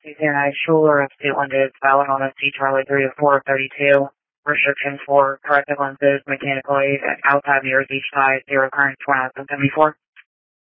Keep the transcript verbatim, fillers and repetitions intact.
C C N I Schuler of State London, valid on a C Charlie three of four of thirty-two. Restrictions for corrective lenses, mechanical aid, outside mirrors each side, zero current, twenty-nine seventy-four.